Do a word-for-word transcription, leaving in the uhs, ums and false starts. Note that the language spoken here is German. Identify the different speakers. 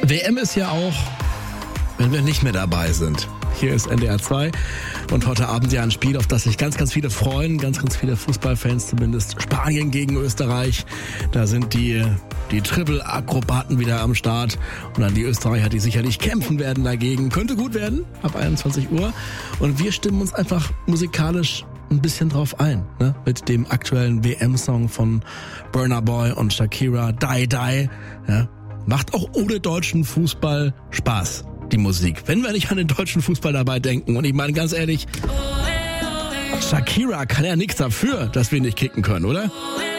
Speaker 1: W M ist ja auch, wenn wir nicht mehr dabei sind. Hier ist N D R zwei und heute Abend ja ein Spiel, auf das sich ganz, ganz viele freuen, ganz, ganz viele Fußballfans zumindest. Spanien gegen Österreich, da sind die, die Triple-Akrobaten wieder am Start und dann die Österreicher, die sicherlich kämpfen werden dagegen. Könnte gut werden, ab einundzwanzig Uhr und wir stimmen uns einfach musikalisch ein bisschen drauf ein, ne? Mit dem aktuellen W M-Song von Burna Boy und Shakira, Die Die, ja? Macht auch ohne deutschen Fußball Spaß, die Musik. Wenn wir nicht an den deutschen Fußball dabei denken. Und ich meine ganz ehrlich, Shakira kann ja nichts dafür, dass wir nicht kicken können, oder?